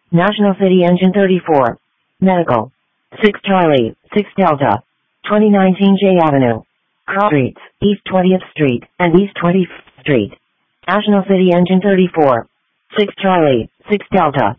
National City Engine 34. Medical. 6 Charlie, 6 Delta. 2019 J Avenue. Cross Streets, East 20th Street, and East 25th Street. National City Engine 34. 6 Charlie, 6 Delta.